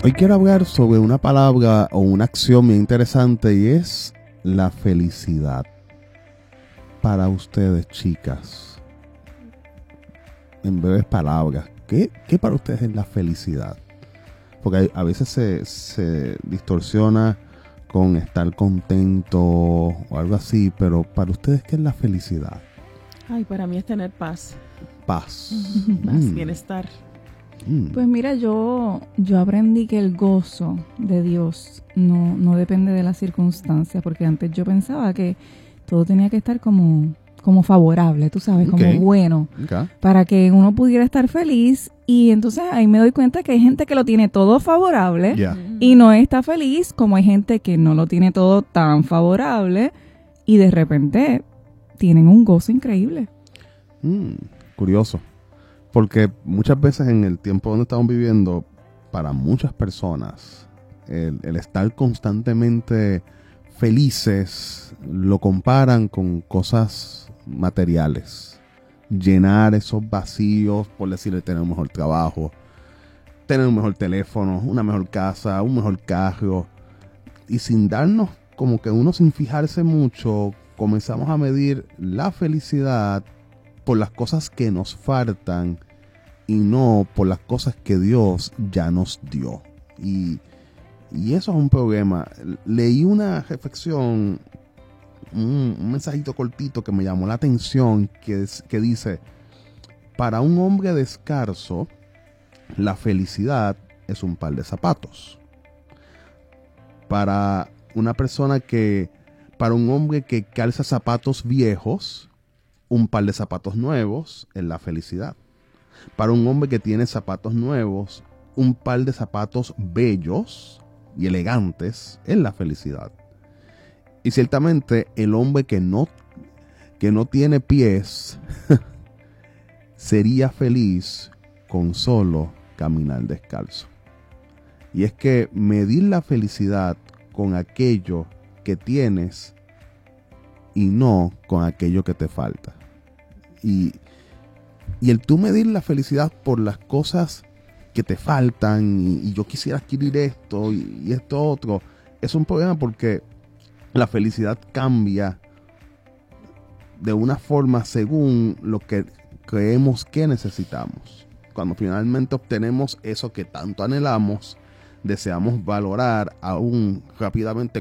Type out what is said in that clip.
Hoy quiero hablar sobre una palabra o una acción muy interesante y es la felicidad. Para ustedes, chicas, en breves palabras, ¿qué para ustedes es la felicidad? Porque a veces se distorsiona con estar contento o algo así, pero para ustedes, ¿qué es la felicidad? Ay, para mí es tener paz. Paz. Paz, bienestar. Pues mira, yo aprendí que el gozo de Dios no depende de las circunstancias, porque antes yo pensaba que todo tenía que estar como favorable, tú sabes, como bueno, para que uno pudiera estar feliz. Y entonces ahí me doy cuenta que hay gente que lo tiene todo favorable y no está feliz, como hay gente que no lo tiene todo tan favorable y de repente tienen un gozo increíble. Curioso. Porque muchas veces en el tiempo donde estamos viviendo, para muchas personas, el estar constantemente felices lo comparan con cosas materiales. Llenar esos vacíos, por decirle, tener un mejor trabajo, tener un mejor teléfono, una mejor casa, un mejor carro. Y sin darnos, como que uno sin fijarse mucho, comenzamos a medir la felicidad por las cosas que nos faltan y no por las cosas que Dios ya nos dio. Y eso es un problema. Leí una reflexión, un mensajito cortito que me llamó la atención, que dice: para un hombre descalzo, la felicidad es un par de zapatos. Para un hombre que calza zapatos viejos, un par de zapatos nuevos es la felicidad. Para un hombre que tiene zapatos nuevos, un par de zapatos bellos y elegantes es la felicidad. Y ciertamente el hombre que no tiene pies sería feliz con solo caminar descalzo. Y es que medir la felicidad con aquello que tienes y no con aquello que te falta. Y el tú medir la felicidad por las cosas que te faltan y yo quisiera adquirir esto y esto otro, es un problema, porque la felicidad cambia de una forma según lo que creemos que necesitamos. Cuando finalmente obtenemos eso que tanto anhelamos, deseamos valorar aún rápidamente